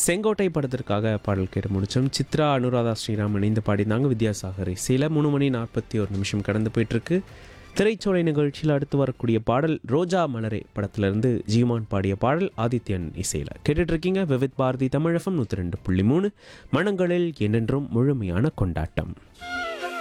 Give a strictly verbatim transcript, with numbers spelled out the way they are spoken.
செங்கோட்டை படத்திற்காக பாடல் கேட்டு முடித்தோம். சித்ரா அனுராதா ஸ்ரீராம் இணைந்து பாடினாங்க. வித்யாசாகர் இசையில் மூணு மணி நாற்பத்தி ஒரு நிமிஷம் கடந்து போயிட்டுருக்கு. திரைச்சோலை நிகழ்ச்சியில் அடுத்து வரக்கூடிய பாடல் ரோஜா மலரே படத்திலிருந்து ஜீமான் பாடிய பாடல் ஆதித்யன் இசையில் கேட்டுட்ருக்கீங்க. விவித் பாரதி தமிழகம் நூற்றி ரெண்டு புள்ளி மூணு மனங்களில் என்றென்றும் முழுமையான கொண்டாட்டம்.